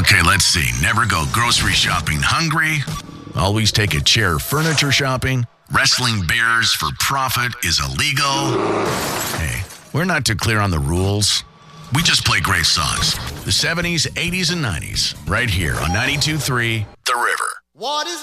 Okay, let's see. Never go grocery shopping hungry. Always take a chair furniture shopping. Wrestling bears for profit is illegal. Hey, we're not too clear on the rules. We just play great songs. The 70s, 80s, and 90s. Right here on 92.3 The River. What is